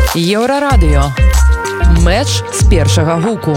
Еўрарадыё. Мэч з першага гуку.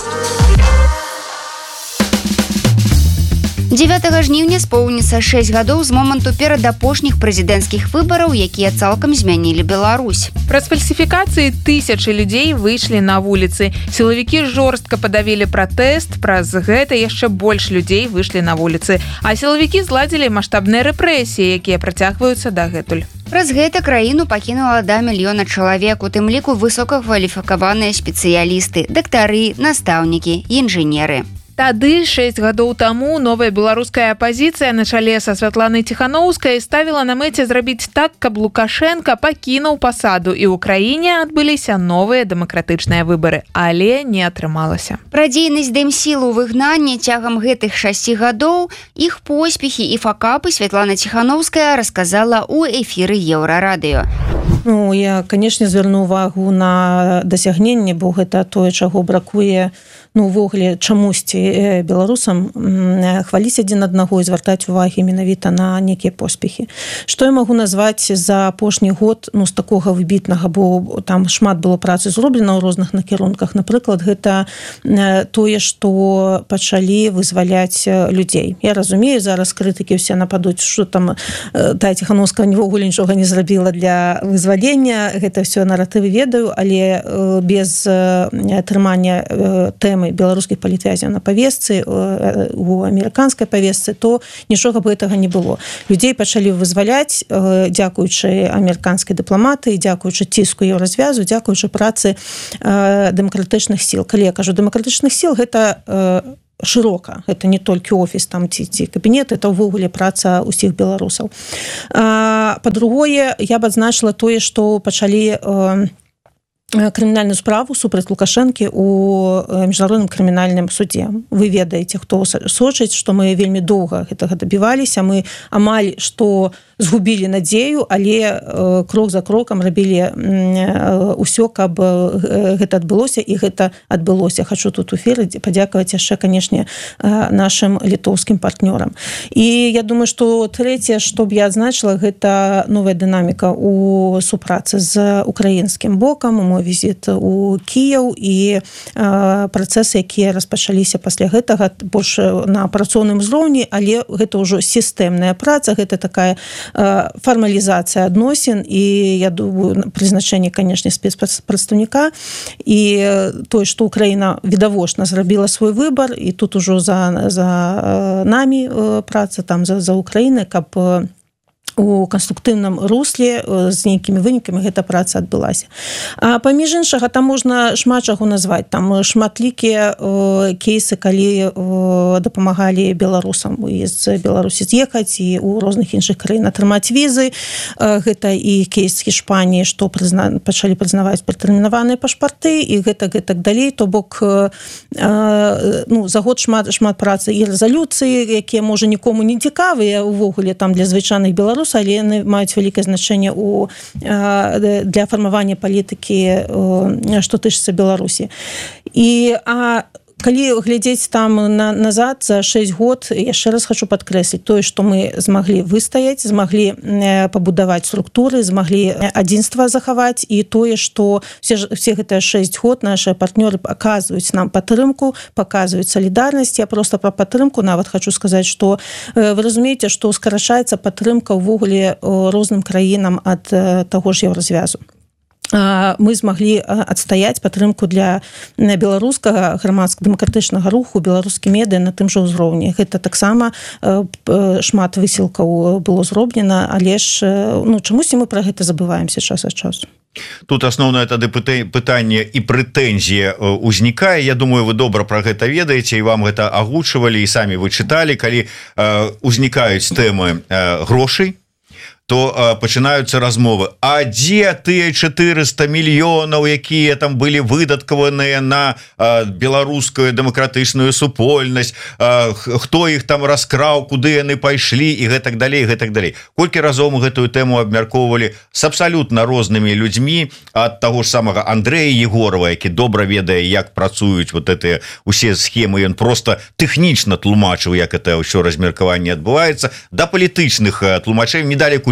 9 жніўня споўніцца 6 гадоў з моманту перадапошніх прэзідэнцкіх выбараў, якія цалкам змянілі Беларусь. Праз фальсіфікацыі тысячы людзей выйшлі на вуліцы. Сілавікі жорстка падавілі пратэст, праз гэта яшчэ больш людзей выйшлі на вуліцы. А сілавікі зладзілі маштабныя рэпрэсіі, якія працягваюцца дагэтуль. Праз гэта краіну пакінула да мільёна чалавек, у тым ліку высокакваліфікаваныя спецыялісты, дактары, настаўнікі, інжынеры. Тады, 6 гадоў таму, новая беларуская апазіцыя на чале са Святланай Ціханаўскай ставіла на мэце зрабіць так, каб Лукашенка пакінуў пасаду, і ў краіне адбыліся новыя дэмакратычныя выбары, але не атрымалася. Пра дзейнасць дэмсілу выгнання цягам гэтых 6 гадоў, іх поспехі і факапы Святлана Ціханаўская расказала ў эфіры Еўрарадыё. Я, канешне, звярну увагу на дасягненне, бо гэта тое, чаго бракуе увогуле чамусьці беларусам хваліць адзін аднаго і звяртаць увагі менавіта на нейкія поспехі. Што я магу назваць за апошні год з такога выбітнага, бо там шмат было працы зроблена ў розных накірунках. Напрыклад, гэта тое, што пачалі вызваляць людзей. Я разумею, зараз крытыкі ўсе нападуць, што там тая Ціханаўская нівогуле нічога не зрабіла для вызвалення. Гэта ўсё наратывы ведаю, але без атрымання тэмы беларускіх палітвязяў на павесцы, у амерыканскай павесцы, то нічога б гэтага не было. Людзей пачалі вызваляць, дзякуючы амерыканскай дыпламатыі, дзякуючы ціску еўразвязу, дзякуючы працы дэмакратычных сіл. Калі я кажу дэмакратычных сіл, гэта шырока, гэта не толькі офіс там ці кабінет, это ўвогуле праца ўсіх беларусаў. Па-другое, я б адзначыла тое, што пачалі крымінальную справу супраць Лукашэнкі ў міжнародным крымінальным судзе. Вы ведаеце, хто сочыць, што мы вельмі доўга гэтага дабіваліся, мы амаль што згубілі надзею, але крок за крокам рабілі ўсё, каб гэта адбылося, і гэта адбылося. Хачу тут у эфіры падзякаваць яшчэ, канешне, нашым літоўскім партнёрам. І я думаю, што трэцяе, што б я адзначыла, гэта новая дынаміка ў супрацы з украінскім бокам, мой візіт у Кіеў і працэсы, якія распачаліся пасля гэтага больш на працоўным узроўні, але гэта ўжо сістэмная праца, гэта такая фармалізацыя адносін і, я думаю, прызначэнне, канешне, спецпрадстаўніка і тое, што Украіна відавочна зрабіла свой выбар, і тут ужо за намі праца, там за Украінай, каб у канструктыўным русле з нейкімі вынікамі гэта праца адбылася. А паміж іншага, там можна шмат чаго назваць. Там шматлікія кейсы, калі дапамагалі беларусам з Беларусі з'ехаць і ў розных іншых краін атрымаць візы. Гэта і кейс Іспаніі, што пачалі прызнаваць пратэрмінаваныя пашпарты, і гэтак далей. То бок за год шмат працы і рэзалюцыі, якія, можа, нікому не цікавыя ўвогуле там для звычайных беларусаў, але яны маюць вялікае значэнне для фармавання палітыкі, што тычыцца Беларусі. Калі глядзець там назад за 6 год, яшчэ раз хочу падкрэсліць тое, што мы змаглі выстаяць, змаглі пабудаваць структуры, змаглі адзінства захаваць, і тое, што все гэтыя 6 год нашыя партнёры паказваюць нам падтрымку, паказваюць салідарнасць. Я просто пра падтрымку нават хочу сказаць, што вы разумееце, што скарачаецца падтрымка ўвогуле розным краінам ад таго ж еўразвязу. Мы змаглі адстаяць падтрымку для беларускага грамадска-дэмакратычнага руху, беларускі медыа на тым жа ўзроўні. Гэта таксама шмат высілкаў было зроблена, але ж чамусьці мы пра гэта забываемся час ад часу. Тут асноўнае тады пытанне і прэтэнзія ўзнікае. Я думаю, вы добра пра гэта ведаеце, і вам гэта агучвалі, і самі вы чыталі, калі ўзнікаюць тэмы грошай, то пачынаюцца размовы. А дзе тыя 400 мільёнаў, якія там былі выдаткаваныя на беларускую дэмакратычную супольнасць, хто іх там раскраў, куды яны пайшлі і гэтак далей, гэтак далей. Колькі разоў мы гэтую тэму абмяркоўвалі з абсалютна рознымі людзьмі, ад таго ж самага Андрэя Егорова, які добра ведае, як працуюць вот гэтыя усе схемы, ён просто тэхнічна тлумачыў, як это ўсё размеркаванне адбываецца, да палітычных тлумачэй, недалеку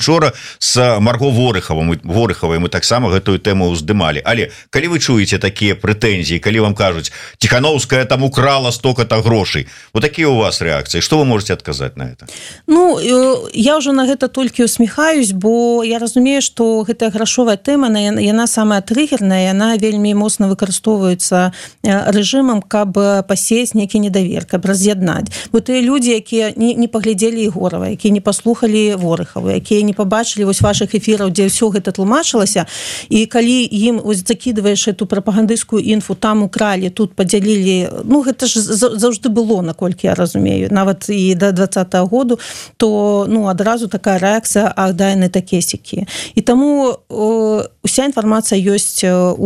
учора с Марго Ворыхавай мы таксама гэтую тэму уздымалі. Але калі вы чуеце такія прэтэнзіі, калі вам кажуць Тихановская там украла столько-то грошай, вот такія у вас рэакцыі, что вы можете адказаць на это? Ну, я ўжо на гэта толькі усміхаюсь, бо я разумею, што гэтая грашовая тэма, яна самая трыгерная, яна вельмі моцна выкарыстоўваецца рэжымам, каб пасеяць нейкі недавер, каб раз'яднаць. Бо тыя людзі, якія не паглядзелі Егорова, якія не паслухалі Ворыхаву, якія не пабачылі вось вашых эфіраў, дзе ўсё гэта тлумачылася, і калі ім закідваеш эту прапагандысцкую інфу, там укралі, тут падзялілі, ну гэта ж заўжды было, наколькі я разумею, нават і да 20-го году, то ну адразу такая рэакцыя, ах, дай не такія-сякія. І таму уся інфармацыя ёсць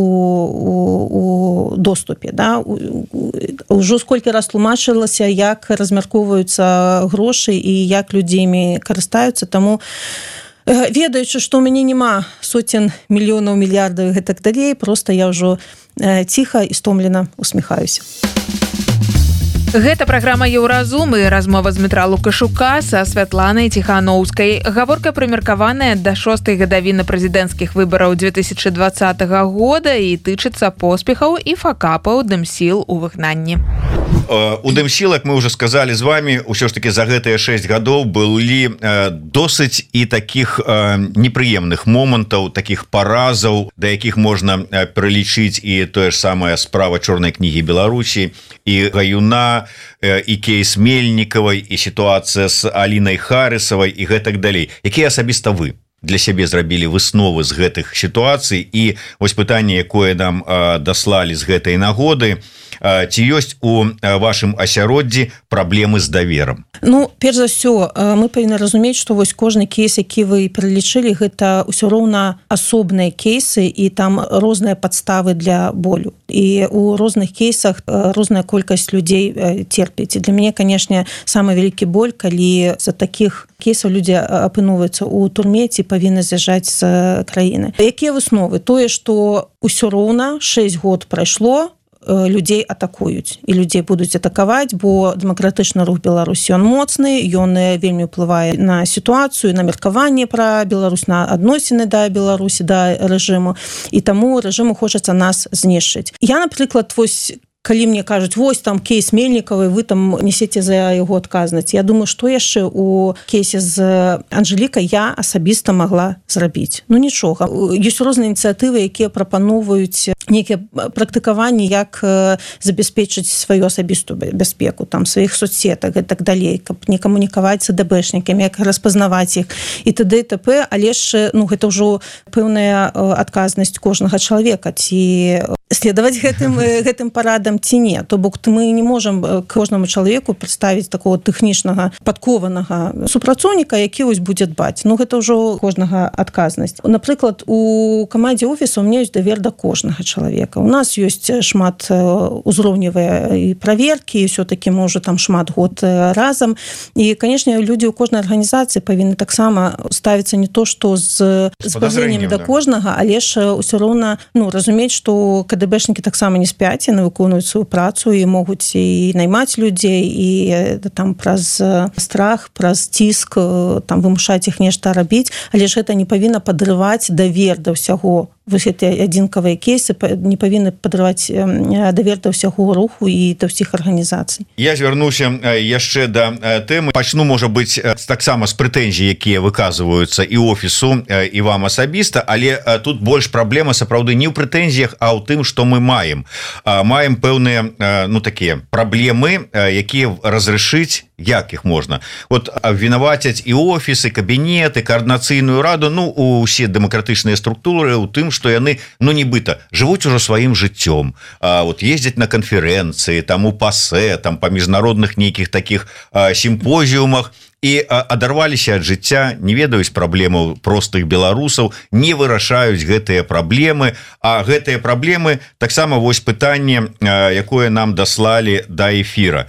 у доступе, да? Ужо сколькі раз тлумачылася, як размяркоўваюцца грошы і як людзі імі карыстаюцца, таму ведаючы, што ў мяне няма сотен мільёнаў, мільярдаў і гэтак далей, проста я ўжо ціха і стомлена усміхаюся. Гэта праграма Еўразум і размова з Дмітра Лукашука са Святланай Тихановскай. Гаворка прымеркаваная да 6-й гадавіны прэзідэнцкіх выбараў 2020 года і тычыцца поспехаў і факапаў дэмсіл у выгнанні. У дэмсіл, як мы уже сказали з вами, ўсё ж таки за гэтыя 6 гадоў былі досыць і таких непрыемных момантаў, таких паразаў, да якіх можна прылічыць і тое ж самае справа чорнай кнігі Беларусі, і Гаюна, і кейс Мельнікавай, і сітуацыя з Алінай Харысавай і гэтак далей. Якія асабіста вы для сябе зрабілі высновы з гэтых сітуацый? І вось пытанне, якое нам даслалі з гэтай нагоды: ці ёсць у вашым асяроддзі праблемы з даверам? Ну, перш за ўсё, мы павінны разумець, што вось кожны кейс, які вы пералічылі, гэта ўсё роўна асобныя кейсы, і там розныя падставы для болю. І у розных кейсах розная колькасць людзей терпіць. І для мяне, канешне, самы вялікі боль, калі за такіх кейсаў людзі апынуваюцца ў турме ці павінны з'язджаць з краіны. Якія высновы? Тое, што ўсё роўна 6 год прайшло, людзей атакуюць, і людзей будуць атакаваць, бо дэмакратычны рух Беларусі, ён моцны, ён вельмі ўплывае на сітуацыю, на меркаванне пра Беларусь, на адносіны да Беларусі, да рэжыму, і таму рэжыму хочацца нас знішчыць. Я, напрыклад, вось калі мне кажуць, вось там кейс Мельнікавай, вы там несеце за яго адказнасць. Я думаю, што яшчэ у кейсе з Анжэлікай я асабіста магла зрабіць. Ну нічога. Ёсць розныя ініцыятывы, якія прапановваюць нейкія практыкаванні, як забяспечыць сваю асабістую бяспеку, там сваіх соцсетак і так далей, каб не камунікаваць з ДБшнікамі, як распазнаваць іх і т.д. і т.п. Але ж ну гэта ўжо пэўная адказнасць кожнага чалавека, ці следаваць гэтым парадам ці не. То бок мы не можам кожнаму чалавеку прадставіць такого тэхнічнага падкованага супрацоўніка, які вось будзе дбаць. Ну гэта ўжо кожнага адказнасць. Напрыклад, у камандзе офісу у меня ёсць давер да кожнага чалавека. У нас ёсць шмат узроўневыя і праверкі, і ўсё-такі мы ўжо там шмат год разам. І, канешне, людзі ў кожнай арганізацыі павінны таксама ставіцца не то, што з паведзеннем да кожнага, але ж ўсё роўна разумець, што КДБшнікі таксама не спяць, яны выконваюць сваю працу і могуць і наймаць людзей, і там праз страх, праз ціск там вымушаць іх нешта рабіць, але ж гэта не павінна падрываць давер да ўсяго. Вось гэтыя адзінкавыя кейсы не павінны падрываць давер да ўсяго руху і да ўсіх арганізацый. Я звярнуся яшчэ да тэмы. Пачну, можа быць, таксама з прэтэнзій, якія выказваюцца і офісу, і вам асабіста, але тут больш праблема сапраўды не ў прэтэнзіях, а ў тым, што мы маем. Маем пэўныя, такія праблемы, якія разрешыць, як іх можна. Вот вінавацяць і офісы, кабінеты, каардынацыйную раду, усе дэмакратычныя структуры ў тым, што яны, нібыта, жывуць ужо сваім жыццём, вот ездзяць на канферэнцыі, там у ПАСЭ, там па міжнародных нейкіх такіх сімпозіумах, і адарваліся ад жыцця, не ведаюць праблемаў простых беларусаў, не вырашаюць гэтыя праблемы, а гэтыя праблемы таксама вось пытанне, якое нам даслалі да эфира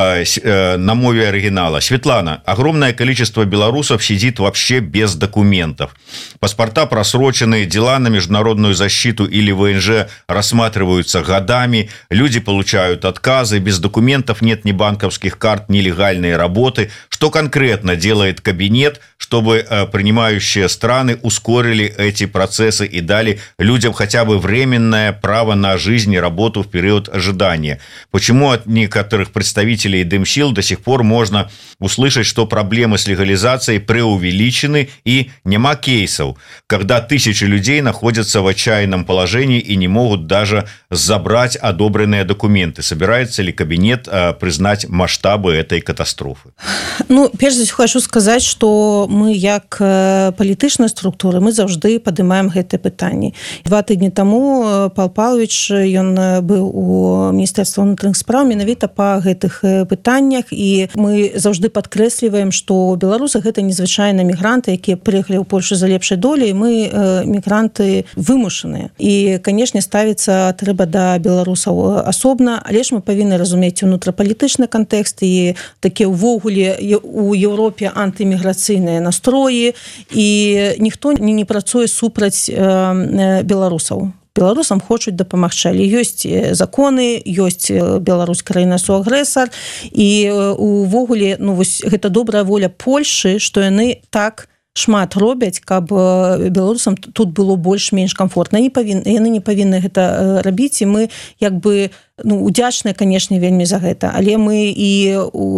на мове оригинала. Светлана, огромное количество белорусов сидит вообще без документов. Паспорта просроченные, дела на международную защиту или ВНЖ рассматриваются годами, люди получают отказы, без документов нет ни банковских карт, ни легальной работы. Что конкретно делает кабинет, чтобы принимающие страны ускорили эти процессы и дали людям хотя бы временное право на жизнь и работу в период ожидания? Почему от некоторых представителей Дымсил до сих пор можно услышать, что проблемы с легализацией преувеличены и нема кейсов, когда тысячи людей находятся в отчаянном положении и не могут даже забрать одобренные документы? Собирается ли кабинет признать масштабы этой катастрофы? Ну, перш за все хочу сказать, что мы як палітычныя структуры мы заўжды падымаем гэтае пытанне. 2 тыдні таму Павел Павлович ён быў у міністэрства ўнутраных спраў менавіта па гэтых пытаннях, і мы заўжды падкрэсліваем, што беларусы гэта незвычайныя мігранты, якія прыехалі ў Польшу за лепшай долей. Мы мігранты вымушаныя, і канешне ставіцца трэба да беларусаў асобна, але ж мы павінны разумець унутрапалітычны кантэкст і такія ўвогуле у Еўропе антыміграцыйныя настроі, і ніхто не працуе супраць беларусаў. Беларусам хочуць дапамагчы, але ёсць законы, ёсць Беларусь краіна суагрэсар, і увогуле гэта добрая воля Польшы, што яны так шмат робяць, каб беларусам тут было больш-менш комфортна. Яны не павінны гэта рабіць, і мы як бы удзячныя, канешне, вельмі за гэта, але мы і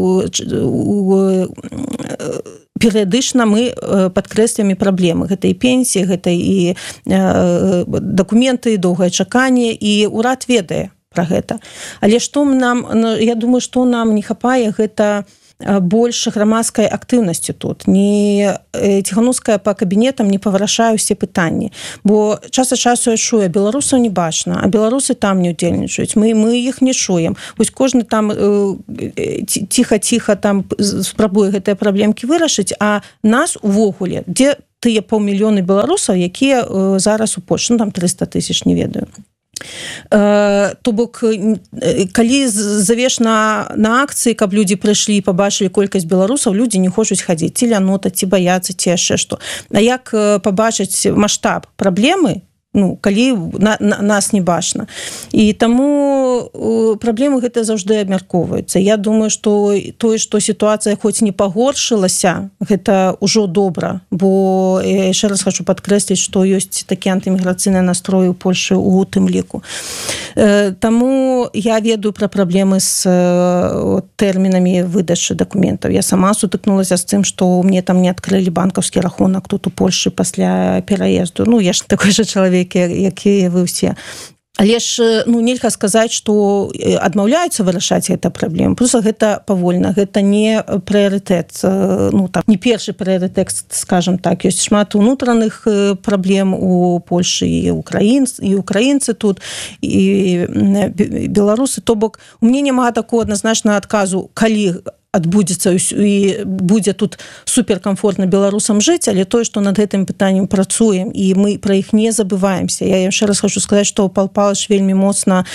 перыядычна мы падкрэсліваем праблемы. Гэта і пенсіі, гэта і дакументы, доўгае чаканне, і ўрад ведае пра гэта. Але што нам, я думаю, што нам не хапае, гэта больш грамадскай актыўнасці тут. Не Ціханаўская па кабінетам не павырашае ўсе пытанні. Бо час ад часу я чую, беларусаў не бачна, а беларусы там не ўдзельнічаюць. Мы іх не чуем. Вось кожны там ціха-ціха там спрабуе гэтыя праблемкі вырашыць, а нас увогуле, дзе тыя паўмільёны беларусаў, якія зараз у Польшы, там 300 000, не ведаю. То бок, калі завеш на акцыі, каб людзі прыйшлі і пабачылі колькасць беларусаў, людзі не хочуць хадзіць, ці лянота, ці баяцца, ці яшчэ што. А як пабачыць маштаб праблемы, калі нас не бачна. І таму праблемы гэта заўжды абмяркоўваюцца. Я думаю, што тое, што сітуацыя хоць не пагоршылася, гэта ўжо добра, бо я яшчэ раз хочу падкрэсліць, што ёсць такі антыміграцыйныя настроі ў Польшы у тым ліку. Таму я ведаю пра праблемы з тэрмінамі выдачы дакументаў. Я сама сутыкнулася з тым, што мне там не адкрылі банкаўскі рахунак тут у Польшы пасля пераезду. Я ж такой жа чалавек, якія вы ўсе. Але ж нельга сказаць, што адмаўляюцца вырашаць гэта праблему. Просто гэта павольна, гэта не прыярытэт, не першы прыярытэт, скажем так. Ёсць шмат унутраных праблем у Польшы, і украінцы тут, і беларусы. То бок, у мяне няма такого адназначнага адказу, калі адбудзецца і будзе тут суперкамфортна беларусам жыць, але тое, што над гэтым пытаннем працуем, і мы пра іх не забываемся. Я яшчэ раз хочу сказаць, што Павел Павлович вельмі моцна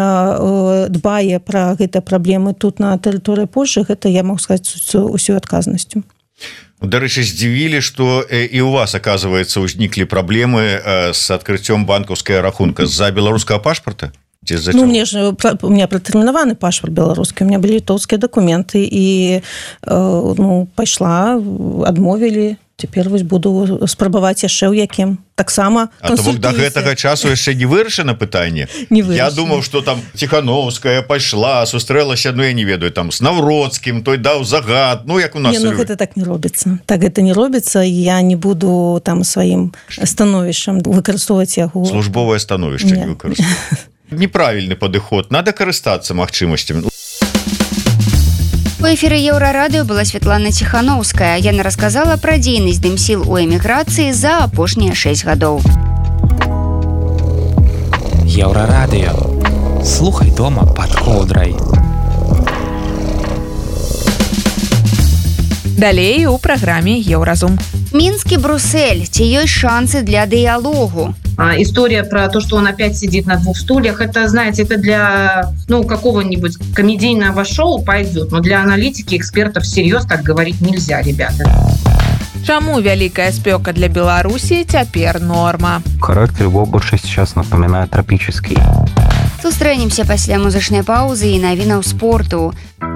дбае пра гэтыя праблемы тут на тэрыторыі Польшы. Гэта я могу сказаць усёй адказнасцю. Дарэчы, здзівілі, што і у вас, оказывается, узніклі праблемы з адкрыццём банкаўскага рахунка з-за беларускага пашпарта? У меня пратэрмінаваны пашпарт беларускі, у меня былі літоўскія дакументы, і пайшла, адмовілі. Цяпер вось буду спрабаваць яшчэ ў якім. Таксама консультуюся. А то до гэтага часу яшчэ не вырашана пытанне? Не вырашана. Я думаў, што там Ціханаўская пайшла, сустрэлася, я не ведаю, там з Навроцкім, той даў загад, як у нас. Гэта так не робіцца. Так гэта не робіцца, і я не буду там сваім становішчам выкарыстоўваць яго. Службовае становішча не выкарыстоўваць. Неправільны падыход, надо карыстацца магчымасцямі. У эфіры Еўрарадыё была Святлана Ціханаўская. Яна расказала пра дзейнасць Дымсіл у эміграцыі за апошнія 6 гадоў. Еўрарадыё. Слухай дома пад коўдрай. Далей у праграме Еўразум. Мінск і Брюссель. Ці ёсць шансы для дыялогу? История про то, что он опять сидит на 2 стульях, это, знаете, это для какого-нибудь комедийного шоу пойдет, но для аналитики, экспертов всерьез так говорить нельзя, ребята. Чаму вялікая спёка для Беларуси цяпер норма? Характер его больше сейчас напоминает тропический. Сустрэнемся пасля музычнай паўзы і навінаў спорту.